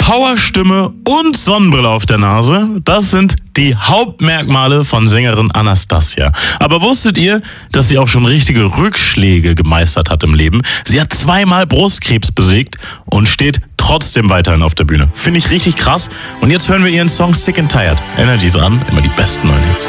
Powerstimme und Sonnenbrille auf der Nase, das sind die Hauptmerkmale von Sängerin Anastacia. Aber wusstet ihr, dass sie auch schon richtige Rückschläge gemeistert hat im Leben? Sie hat 2-mal Brustkrebs besiegt und steht trotzdem weiterhin auf der Bühne. Finde ich richtig krass. Und jetzt hören wir ihren Song Sick and Tired. Energy's an, immer die besten neuen Hits.